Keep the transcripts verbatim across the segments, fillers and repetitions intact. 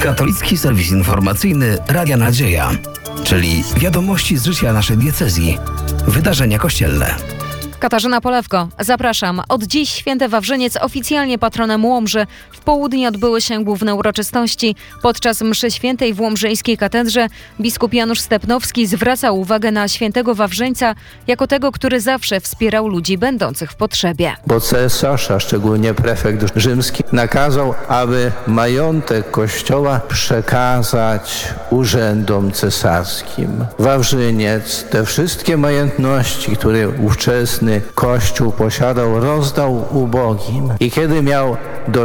Katolicki serwis informacyjny Radia Nadzieja, czyli wiadomości z życia naszej diecezji, wydarzenia kościelne. Katarzyna Polewko, zapraszam. Od dziś święty Wawrzyniec oficjalnie patronem Łomży. W południe odbyły się główne uroczystości. Podczas mszy świętej w Łomżyjskiej katedrze biskup Janusz Stepnowski zwraca uwagę na świętego Wawrzyńca jako tego, który zawsze wspierał ludzi będących w potrzebie. Bo cesarz, a szczególnie prefekt rzymski, nakazał, aby majątek kościoła przekazać urzędom cesarskim. Wawrzyniec te wszystkie majątności, które ówczesny Kościół posiadał, rozdał ubogim. I kiedy miał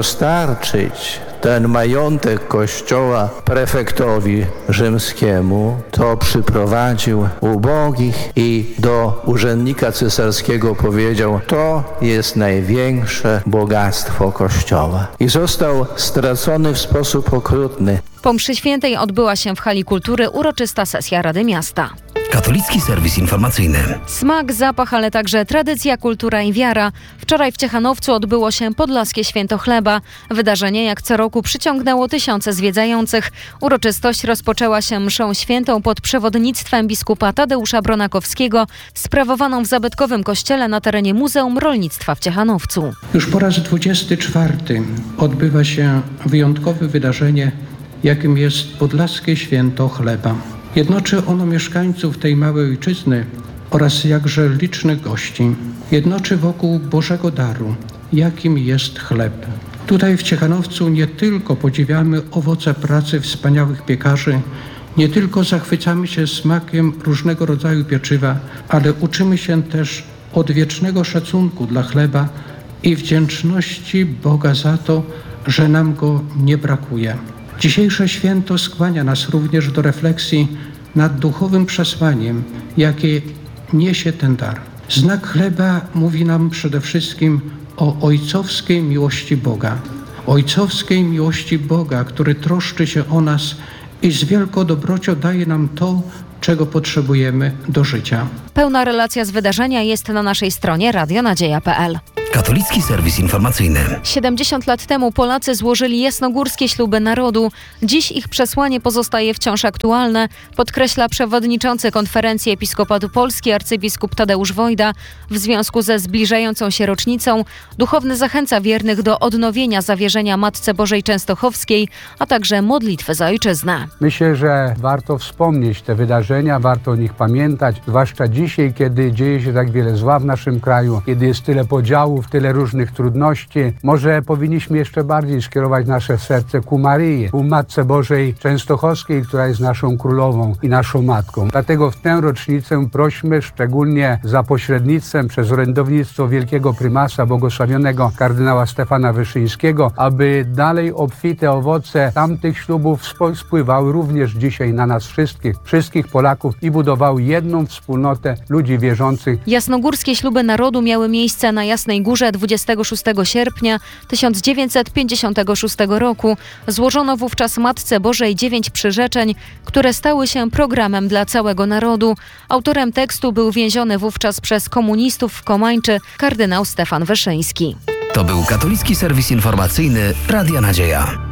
dostarczyć ten majątek Kościoła prefektowi rzymskiemu, to przyprowadził ubogich i do urzędnika cesarskiego powiedział: to jest największe bogactwo Kościoła. I został stracony w sposób okrutny. Po mszy świętej odbyła się w hali kultury uroczysta sesja Rady Miasta. Katolicki serwis informacyjny. Smak, zapach, ale także tradycja, kultura i wiara. Wczoraj w Ciechanowcu odbyło się Podlaskie Święto Chleba. Wydarzenie jak co roku przyciągnęło tysiące zwiedzających. Uroczystość rozpoczęła się mszą świętą pod przewodnictwem biskupa Tadeusza Bronakowskiego, sprawowaną w zabytkowym kościele na terenie Muzeum Rolnictwa w Ciechanowcu. Już po raz dwudziesty czwarty odbywa się wyjątkowe wydarzenie, jakim jest Podlaskie Święto Chleba. Jednoczy ono mieszkańców tej małej ojczyzny oraz jakże licznych gości. Jednoczy wokół Bożego daru, jakim jest chleb. Tutaj w Ciechanowcu nie tylko podziwiamy owoce pracy wspaniałych piekarzy, nie tylko zachwycamy się smakiem różnego rodzaju pieczywa, ale uczymy się też odwiecznego szacunku dla chleba i wdzięczności Boga za to, że nam go nie brakuje. Dzisiejsze święto skłania nas również do refleksji nad duchowym przesłaniem, jakie niesie ten dar. Znak chleba mówi nam przede wszystkim o ojcowskiej miłości Boga. Ojcowskiej miłości Boga, który troszczy się o nas i z wielką dobrocią daje nam to, czego potrzebujemy do życia. Pełna relacja z wydarzenia jest na naszej stronie radionadzieja kropka p l. Katolicki serwis informacyjny. siedemdziesiąt lat temu Polacy złożyli jasnogórskie śluby narodu. Dziś ich przesłanie pozostaje wciąż aktualne, podkreśla przewodniczący Konferencji Episkopatu Polski arcybiskup Tadeusz Wojda. W związku ze zbliżającą się rocznicą duchowny zachęca wiernych do odnowienia zawierzenia Matce Bożej Częstochowskiej, a także modlitwy za ojczyznę. Myślę, że warto wspomnieć te wydarzenia, warto o nich pamiętać, zwłaszcza dzisiaj, kiedy dzieje się tak wiele zła w naszym kraju, kiedy jest tyle podziałów, tyle różnych trudności. Może powinniśmy jeszcze bardziej skierować nasze serce ku Maryi, ku Matce Bożej Częstochowskiej, która jest naszą królową i naszą matką. Dlatego w tę rocznicę prośmy szczególnie za pośrednictwem przez orędownictwo wielkiego prymasa, błogosławionego kardynała Stefana Wyszyńskiego, aby dalej obfite owoce tamtych ślubów spływały również dzisiaj na nas wszystkich, wszystkich Polaków i budowały jedną wspólnotę ludzi wierzących. Jasnogórskie śluby narodu miały miejsce na Jasnej Górze dwudziestego szóstego sierpnia tysiąc dziewięćset pięćdziesiątego szóstego roku. Złożono wówczas Matce Bożej dziewięć przyrzeczeń, które stały się programem dla całego narodu. Autorem tekstu był więziony wówczas przez komunistów w Komańczy kardynał Stefan Wyszyński. To był katolicki serwis informacyjny Radia Nadzieja.